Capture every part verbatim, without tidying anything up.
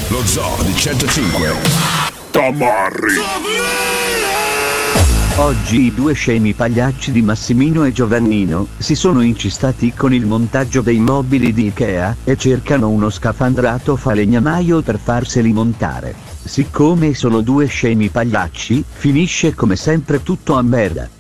Lo Zoo di centocinque. Tamarri. Oggi i due scemi pagliacci di Massimino e Giovannino si sono incistati con il montaggio dei mobili di Ikea e cercano uno scafandrato falegnamaio per farseli montare. Siccome sono due scemi pagliacci, finisce come sempre tutto a merda.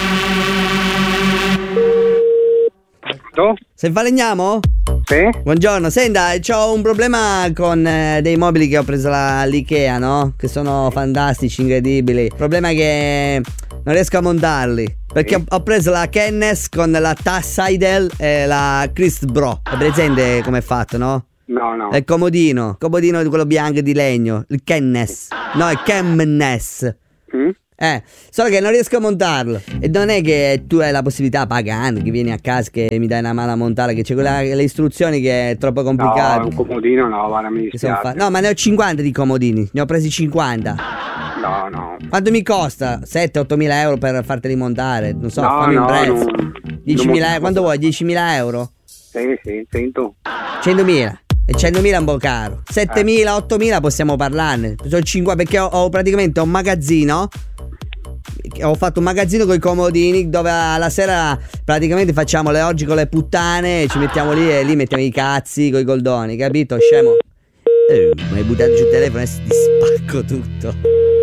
Se falegniamo? Sì. Buongiorno, senta, c'ho un problema con eh, dei mobili che ho preso la- all'Ikea, no? Che sono fantastici, incredibili. Il problema è che non riesco a montarli. Perché ho, ho preso la Kennes con la Tasseidel e la Christbro. È presente come è fatto, no? No, no. È il comodino, comodino di quello bianco di legno. Il Kennes. No, è Chemness. Mm? Eh, solo che non riesco a montarlo. E non è che tu hai la possibilità pagando, che vieni a casa, che mi dai una mano a montare, che c'è quella, le istruzioni che è troppo complicato. No, un comodino no, guarda, mi Che sono dispiace. fa- no, ma ne ho cinquanta di comodini. Ne ho presi cinquanta. No, no. Quanto mi costa? sette otto mila euro per farteli montare? Non so, No, fammi no, un prezzo. no. diecimila Non- euro. Quanto vuoi? diecimila euro? Sì, sì, sento. centomila. E centomila è un po' caro. settemila, ottomila possiamo parlarne. Sono cinque perché ho, ho praticamente un magazzino. Ho fatto un magazzino con i comodini dove alla sera praticamente facciamo le orge con le puttane, ci mettiamo lì e lì mettiamo i cazzi con i goldoni, capito? Scemo. Eh, mi hai buttato giù il telefono e adesso ti spacco tutto.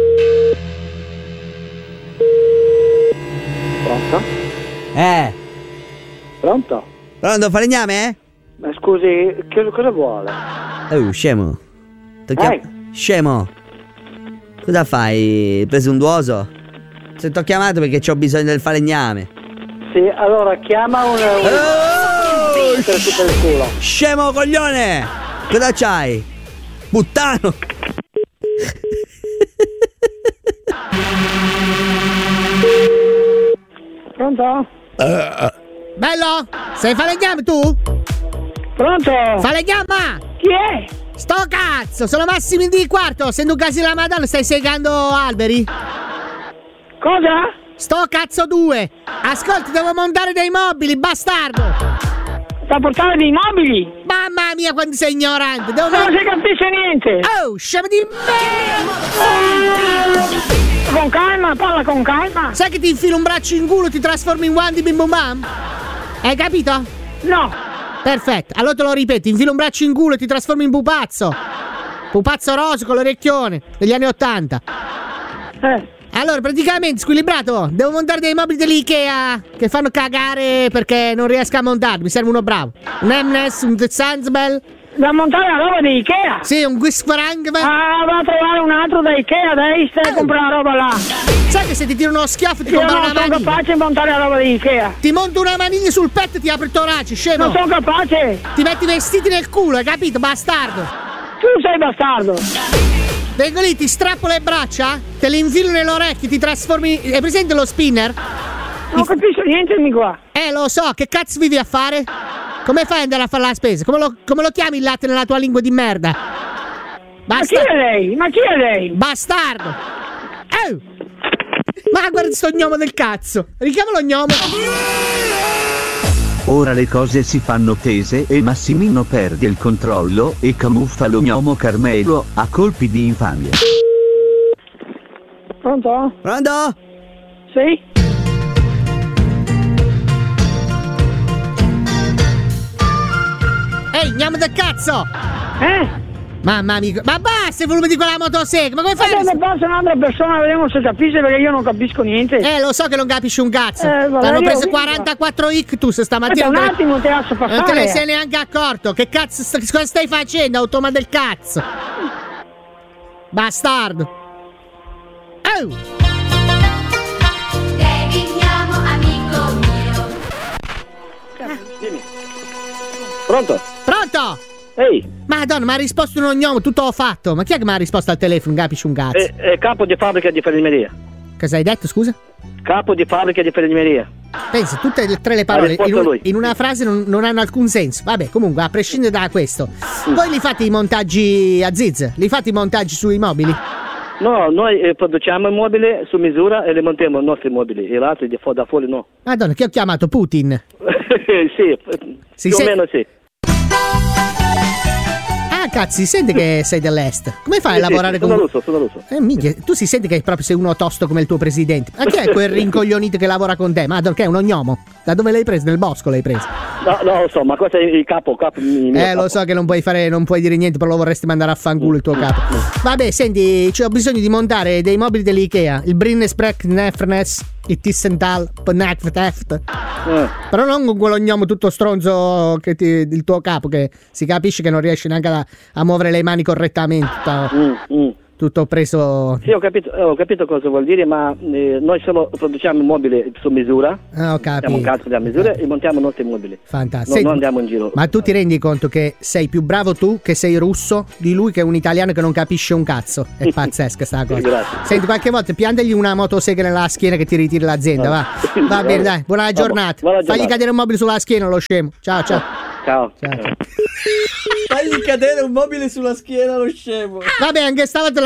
Pronto? Eh, Pronto? pronto, falegname? Ma scusi, che, cosa vuole? Oh, scemo. T'ho chiam- Eh. Scemo. Cosa fai? Hai preso un duoso? Se t'ho chiamato perché c'ho bisogno del falegname. Sì, allora chiama un... Oh, per tutto il culo. scemo coglione! Cosa c'hai? Puttano! Pronto? Bello? Sei falegname tu? Pronto? Falegnama! Chi è? Sto cazzo! Sono Massimo di quarto! Se non casi la Madonna stai segando alberi? Cosa? Sto cazzo due! Ascolti, devo montare dei mobili, bastardo! Sta portando dei mobili? Mamma mia quanto sei ignorante! Devo Non mon- si capisce niente! Oh, scemo di me! Con calma, parla con calma! Sai che ti infilo un braccio in culo e ti trasformi in Wandy Bim Bum Bam? Hai capito? No! Perfetto, allora te lo ripeto, infilo un braccio in culo e ti trasformi in pupazzo! Pupazzo rosa con l'orecchione degli anni ottanta. Eh, Allora, praticamente, squilibrato, devo montare dei mobili dell'Ikea che fanno cagare perché non riesco a montarli. Mi serve uno bravo. Un Emnes, un Zanzbel. da montare la roba di Ikea! Sì, un Gisquarang. Ah, va a trovare un altro da Ikea, dai, stai a comprare la roba là! Sai che se ti tiro uno schiaffo ti Io compro non una sono maniglia? capace di montare la roba di Ikea! Ti monto una maniglia sul petto e ti apro il torace, scemo. Non sono capace! Ti metti i vestiti nel culo, hai capito, bastardo? Tu sei bastardo! Vengo lì, ti strappo le braccia, te le infilo nelle orecchie, ti trasformi... Hai presente lo spinner? Non capisco niente di qua! Eh, lo so, che cazzo vivi a fare? Come fai ad andare a fare la spesa? Come lo, come lo chiami il latte nella tua lingua di merda? Ma chi è lei? Ma chi è lei? Bastardo! Oh! Ma guarda sto gnomo del cazzo! Richiamalo gnomo! Ora le cose si fanno tese e Massimino perde il controllo e camuffa lo gnomo Carmelo a colpi di infamia. Pronto? Pronto? Sì? Ehi, gnomo del cazzo! Eh? Mamma mia, ma basta il volume di quella motosega! Ma come Ma fai? se passa un'altra persona, vediamo se capisce perché io non capisco niente. Eh, lo so che non capisci un cazzo! Eh, vabbè, T'hanno io- preso quarantaquattro ictus stamattina! Aspetta un non te- attimo, ti lascio Non te ne passare. sei neanche accorto! Che cazzo sta- cosa stai facendo, automa del cazzo? Bastardo! Oh! Devi chiamo amico mio. Dimmi. Pronto? Pronto? Ehi, Madonna, mi ha risposto uno gnomo, tutto ho fatto! Ma chi è che mi ha risposto al telefono? Non capisci un cazzo! è, è capo di fabbrica di falegnameria. Cosa hai detto, scusa? Capo di fabbrica di falegnameria. Pensa, tutte e tre le Ha parole risposto in, un- lui. in una frase non, non hanno alcun senso. Vabbè, comunque, a prescindere da questo, voi li fate i montaggi a Ziz? Li fate i montaggi sui mobili? No, noi eh, produciamo immobili su misura e li montiamo i nostri mobili. E l'altro di fu- da fuori no. Madonna, che ho chiamato Putin? sì, Si più se- o meno sì. Ah, Cazzo, si sente che sei dell'est. Come fai Sì, a sì, lavorare sì, con... sono russo, sono russo. Eh, minchia, tu si senti che proprio sei uno tosto come il tuo presidente. Ma chi è quel rincoglionito che lavora con te? Ma che è un ognomo? Da dove l'hai preso? Nel bosco l'hai preso? No, no, lo so, ma questo è il capo, capo il mio Eh, lo capo. so che non puoi fare, non puoi dire niente, però lo vorresti mandare a fanculo il tuo capo. Vabbè, senti, ho bisogno di montare dei mobili dell'Ikea. Il Brinnesbrek Nefnes, il Tissental, Pnacfteft. Eh. Però non con quell'ognomo tutto stronzo che ti, il tuo capo, che si capisce che non riesce neanche a, a muovere le mani correttamente. Tutto, Mm, mm. tutto preso. Sì, ho capito, ho capito cosa vuol dire, ma eh, noi solo produciamo mobili su misura. Ah, ho Facciamo un capito. calcolo della misura e montiamo i nostri mobili. Fantastico. No, non andiamo in giro. Ma tu ti rendi conto che sei più bravo tu, che sei russo, di lui che è un italiano che non capisce un cazzo? È pazzesca sta cosa. Grazie. Senti, qualche volta piantegli una motosega nella schiena che ti ritiri l'azienda, va. Va bene, dai, buona giornata. Buona Fagli giornata. cadere un mobile sulla schiena, lo scemo. Ciao, ciao. Ciao. Ciao. Fagli cadere un mobile sulla schiena, lo scemo. Vabbè, anche stavolta